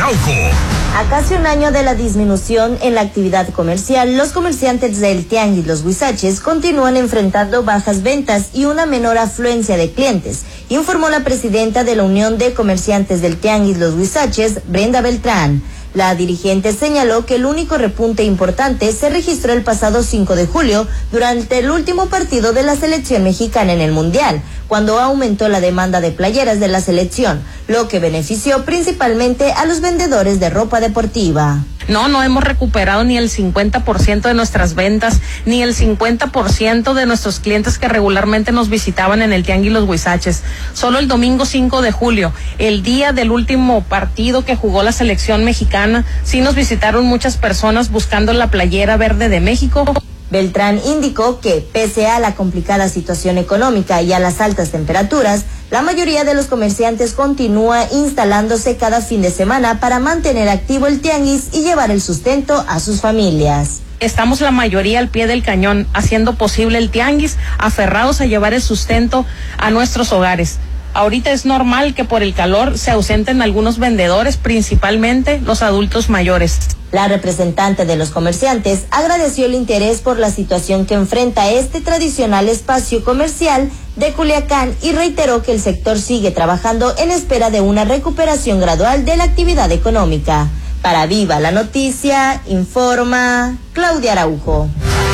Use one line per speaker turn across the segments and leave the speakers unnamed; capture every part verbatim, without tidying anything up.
Araujo.
A casi un año de la disminución en la actividad comercial, los comerciantes del Tianguis Los Huizaches continúan enfrentando bajas ventas y una menor afluencia de clientes, informó la presidenta de la Unión de Comerciantes del Tianguis Los Huizaches, Brenda Beltrán. La dirigente señaló que el único repunte importante se registró el pasado cinco de julio durante el último partido de la selección mexicana en el Mundial, cuando aumentó la demanda de playeras de la selección, lo que benefició principalmente a los vendedores de ropa deportiva.
No, no hemos recuperado ni el cincuenta por ciento de nuestras ventas, ni el cincuenta por ciento de nuestros clientes que regularmente nos visitaban en el Tianguis Los Huizaches. Solo el domingo cinco de julio, el día del último partido que jugó la selección mexicana, sí nos visitaron muchas personas buscando la playera verde de México.
Beltrán indicó que, pese a la complicada situación económica y a las altas temperaturas, la mayoría de los comerciantes continúa instalándose cada fin de semana para mantener activo el tianguis y llevar el sustento a sus familias.
Estamos la mayoría al pie del cañón, haciendo posible el tianguis, aferrados a llevar el sustento a nuestros hogares. Ahorita es normal que por el calor se ausenten algunos vendedores, principalmente los adultos mayores.
La representante de los comerciantes agradeció el interés por la situación que enfrenta este tradicional espacio comercial de Culiacán y reiteró que el sector sigue trabajando en espera de una recuperación gradual de la actividad económica. Para Viva la Noticia, informa Claudia Araujo.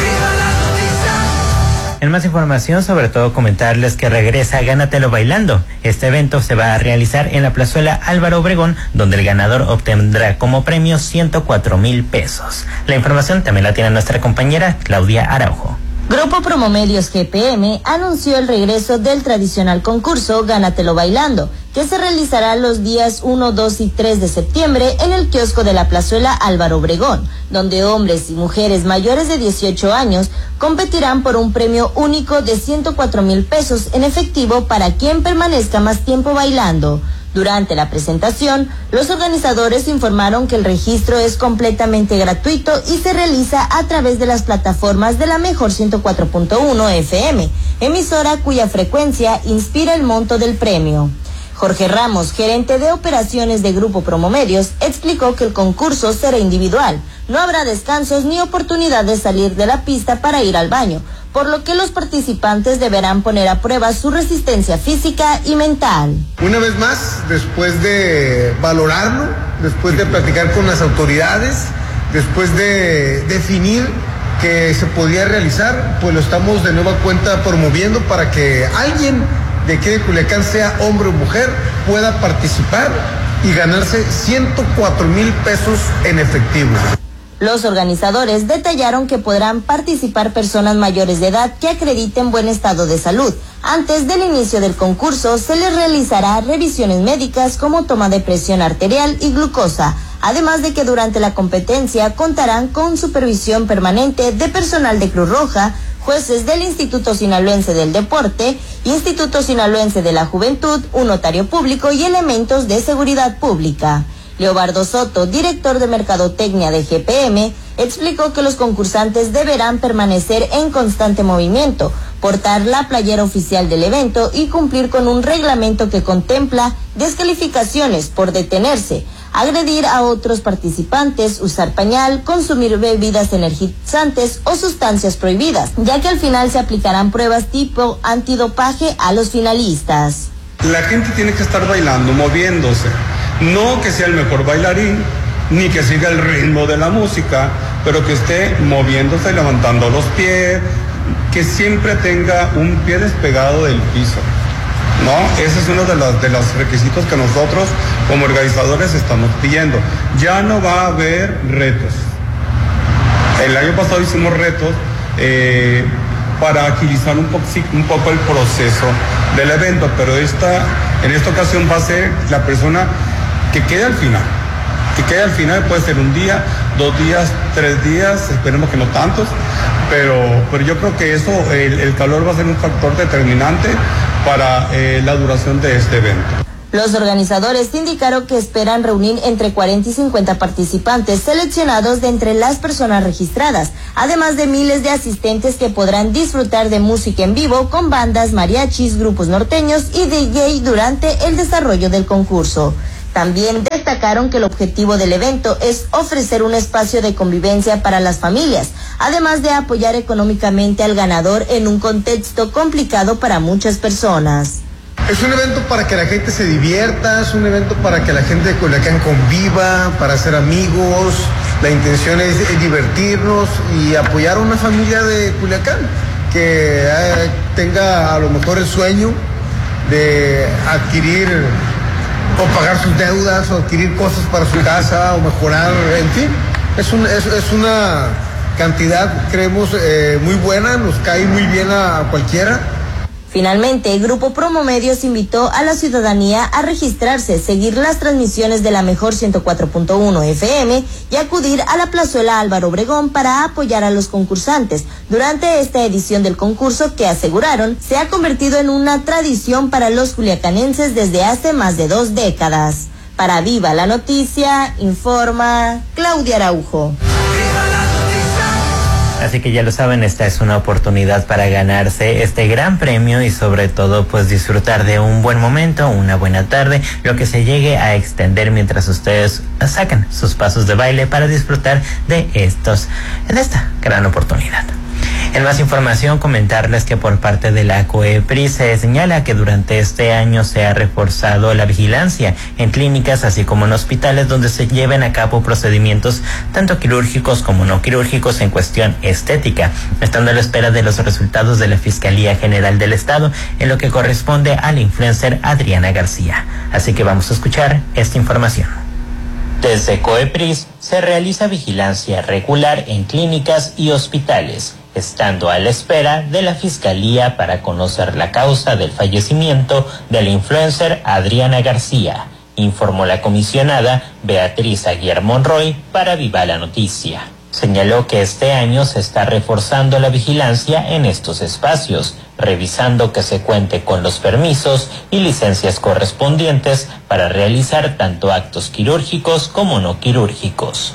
En más información, sobre todo comentarles que regresa Gánatelo Bailando. Este evento se va a realizar en la plazuela Álvaro Obregón, donde el ganador obtendrá como premio ciento cuatro mil pesos. La información también la tiene nuestra compañera Claudia Araujo.
Grupo Promomedios G P M anunció el regreso del tradicional concurso Gánatelo Bailando, que se realizará los días uno, dos y tres de septiembre en el kiosco de la plazuela Álvaro Obregón, donde hombres y mujeres mayores de dieciocho años competirán por un premio único de ciento cuatro mil pesos en efectivo para quien permanezca más tiempo bailando. Durante la presentación, los organizadores informaron que el registro es completamente gratuito y se realiza a través de las plataformas de la Mejor ciento cuatro punto uno F M, emisora cuya frecuencia inspira el monto del premio. Jorge Ramos, gerente de operaciones de Grupo Promomedios, explicó que el concurso será individual. No habrá descansos ni oportunidad de salir de la pista para ir al baño, por lo que los participantes deberán poner a prueba su resistencia física y mental.
Una vez más, después de valorarlo, después de platicar con las autoridades, después de definir que se podía realizar, pues lo estamos de nueva cuenta promoviendo para que alguien de aquí de Culiacán, sea hombre o mujer, pueda participar y ganarse ciento cuatro mil pesos en efectivo.
Los organizadores detallaron que podrán participar personas mayores de edad que acrediten buen estado de salud. Antes del inicio del concurso se les realizará revisiones médicas como toma de presión arterial y glucosa, además de que durante la competencia contarán con supervisión permanente de personal de Cruz Roja, jueces del Instituto Sinaloense del Deporte, Instituto Sinaloense de la Juventud, un notario público y elementos de seguridad pública. Leobardo Soto, director de Mercadotecnia de G P M, explicó que los concursantes deberán permanecer en constante movimiento, portar la playera oficial del evento y cumplir con un reglamento que contempla descalificaciones por detenerse, agredir a otros participantes, usar pañal, consumir bebidas energizantes o sustancias prohibidas, ya que al final se aplicarán pruebas tipo antidopaje a los finalistas.
La gente tiene que estar bailando, moviéndose. No que sea el mejor bailarín, ni que siga el ritmo de la música, pero que esté moviéndose, levantando los pies, que siempre tenga un pie despegado del piso, ¿no? Ese es uno de los, de los requisitos que nosotros como organizadores estamos pidiendo. Ya no va a haber retos. El año pasado hicimos retos eh, para agilizar un, po un poco el proceso del evento, pero esta, en esta ocasión va a ser la persona que quede al final, que quede al final, puede ser un día, dos días, tres días, esperemos que no tantos, pero, pero yo creo que eso, el, el calor va a ser un factor determinante para eh, la duración de este evento.
Los organizadores indicaron que esperan reunir entre cuarenta y cincuenta participantes seleccionados de entre las personas registradas, además de miles de asistentes que podrán disfrutar de música en vivo con bandas, mariachis, grupos norteños y D J durante el desarrollo del concurso. También destacaron que el objetivo del evento es ofrecer un espacio de convivencia para las familias, además de apoyar económicamente al ganador en un contexto complicado para muchas personas.
Es un evento para que la gente se divierta, es un evento para que la gente de Culiacán conviva, para hacer amigos. La intención es, es divertirnos y apoyar a una familia de Culiacán que eh, tenga a lo mejor el sueño de adquirir o pagar sus deudas o adquirir cosas para su casa o mejorar, en fin. Es, un, es, es una cantidad, creemos, eh, muy buena, nos cae muy bien a, a cualquiera.
Finalmente, el Grupo Promomedios invitó a la ciudadanía a registrarse, seguir las transmisiones de la mejor ciento cuatro punto uno F M y acudir a la plazuela Álvaro Obregón para apoyar a los concursantes durante esta edición del concurso que aseguraron se ha convertido en una tradición para los culiacanenses desde hace más de dos décadas. Para Viva la Noticia, informa Claudia Araujo.
Así que ya lo saben, esta es una oportunidad para ganarse este gran premio y sobre todo pues disfrutar de un buen momento, una buena tarde, lo que se llegue a extender mientras ustedes sacan sus pasos de baile para disfrutar de estos, de esta gran oportunidad. En más información, comentarles que por parte de la COEPRIS se señala que durante este año se ha reforzado la vigilancia en clínicas así como en hospitales donde se lleven a cabo procedimientos tanto quirúrgicos como no quirúrgicos en cuestión estética, estando a la espera de los resultados de la Fiscalía General del Estado en lo que corresponde al influencer Adriana García. Así que vamos a escuchar esta información. Desde COEPRIS se realiza vigilancia regular en clínicas y hospitales, estando a la espera de la Fiscalía para conocer la causa del fallecimiento del influencer Adriana García, informó la comisionada Beatriz Aguirre Monroy para Viva la Noticia. Señaló que este año se está reforzando la vigilancia en estos espacios, revisando que se cuente con los permisos y licencias correspondientes para realizar tanto actos quirúrgicos como no quirúrgicos.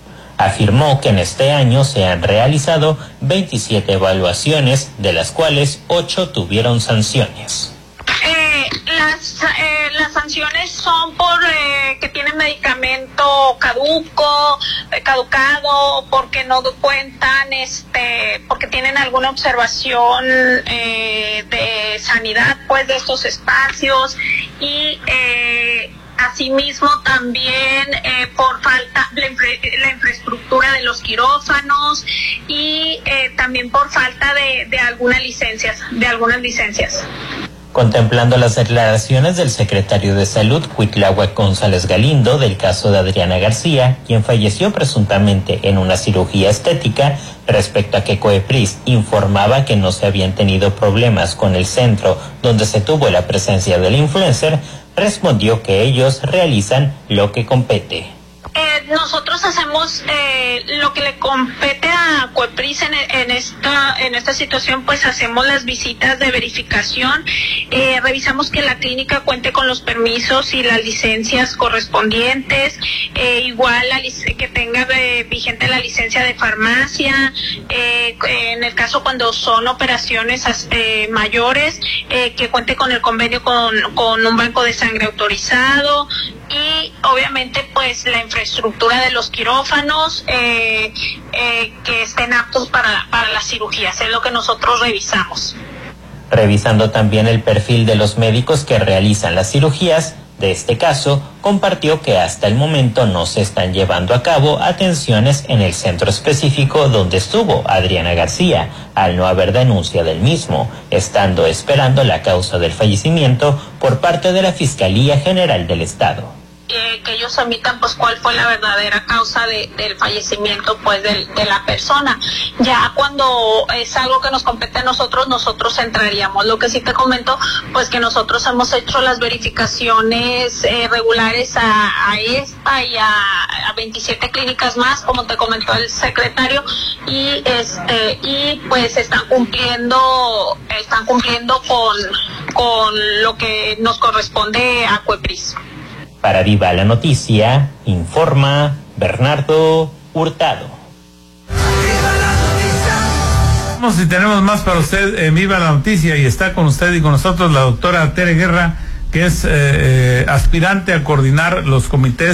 Afirmó que en este año se han realizado veintisiete evaluaciones, de las cuales ocho tuvieron sanciones.
Eh, las, eh, las sanciones son por eh, que tienen medicamento caduco, eh, caducado, porque no cuentan, este, porque tienen alguna observación eh, de sanidad, pues, de estos espacios y eh, asimismo también eh, por falta la, infra, la infraestructura de los quirófanos y eh, también por falta de, de algunas licencias, de algunas licencias.
Contemplando las declaraciones del secretario de Salud, Cuitláhuac González Galindo, del caso de Adriana García, quien falleció presuntamente en una cirugía estética, respecto a que COEPRIS informaba que no se habían tenido problemas con el centro donde se tuvo la presencia del influencer, respondió que ellos realizan lo que compete.
Eh, nosotros hacemos eh, lo que le compete a COEPRIS en, en esta en esta situación, pues hacemos las visitas de verificación, eh, revisamos que la clínica cuente con los permisos y las licencias correspondientes, eh, igual la que tenga eh, vigente la licencia de farmacia, eh, en el caso cuando son operaciones eh, mayores, eh, que cuente con el convenio con, con un banco de sangre autorizado y obviamente pues la infraestructura de los quirófanos eh, eh, que estén aptos para, para las cirugías, es lo que nosotros revisamos.
Revisando también el perfil de los médicos que realizan las cirugías, de este caso, compartió que hasta el momento no se están llevando a cabo atenciones en el centro específico donde estuvo Adriana García, al no haber denuncia del mismo, estando esperando la causa del fallecimiento por parte de la Fiscalía General del Estado.
Eh, que ellos emitan pues cuál fue la verdadera causa de, del fallecimiento pues de, de la persona. Ya cuando es algo que nos compete a nosotros, nosotros entraríamos. Lo que sí te comento, pues que nosotros hemos hecho las verificaciones eh, regulares a, a esta y a, a veintisiete clínicas más, como te comentó el secretario, y este y pues están cumpliendo están cumpliendo con, con lo que nos corresponde a COEPRIS.
Para Viva la Noticia, informa Bernardo Hurtado.
Vamos y tenemos más para usted en Viva la Noticia y está con usted y con nosotros la doctora Tere Guerra, que es eh, eh, aspirante a coordinar los comités